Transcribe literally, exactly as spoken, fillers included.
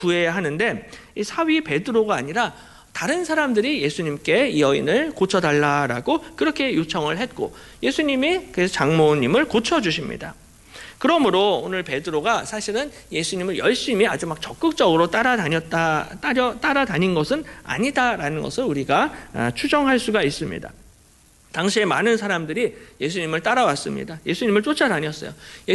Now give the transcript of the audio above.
구해야 하는데 이 사위 베드로가 아니라 다른 사람들이 예수님께 이 여인을 고쳐달라라고 그렇게 요청을 했고 예수님이 그래서 장모님을 고쳐주십니다. 그러므로 오늘 베드로가 사실은 예수님을 열심히 아주 막 적극적으로 따라다녔다, 따라, 따라다닌 것은 아니다라는 것을 우리가 추정할 수가 있습니다. 당시에 많은 사람들이 예수님을 따라왔습니다. 예수님을 쫓아다녔어요.